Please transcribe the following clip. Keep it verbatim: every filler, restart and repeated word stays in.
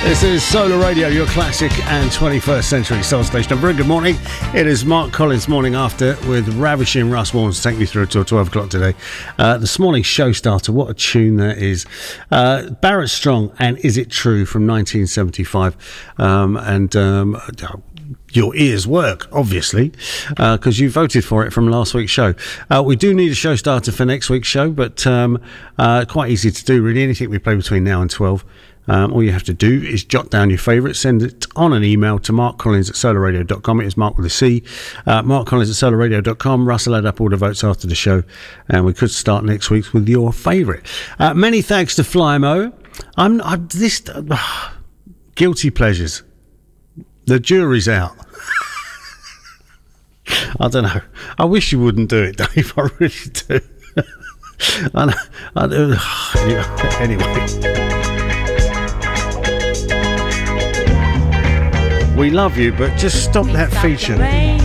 This is Solar Radio, your classic and twenty-first century soul station. A very good morning. It is Mark Collins morning after with ravishing Russ Warren to take me through until twelve o'clock today. Uh, this morning's show starter, what a tune that is. Uh, Barrett Strong and Is It True from nineteen seventy-five. Um, and um, your ears work, obviously, because uh, you voted for it from last week's show. Uh, we do need a show starter for next week's show, but um, uh, quite easy to do, really. Anything we play between now and twelve. Um, all you have to do is jot down your favourites, send it on an email to mark collins at solar radio dot com. It is Mark with a C. Uh, mark collins at solar radio dot com. Russell add up all the votes after the show, and we could start next week with your favourite. Uh, many thanks to Flymo. I'm, I'm this uh, guilty pleasures. The jury's out. I don't know. I wish you wouldn't do it, Dave. I really do. I know, I do. Anyway. We love you, but just stop that feature.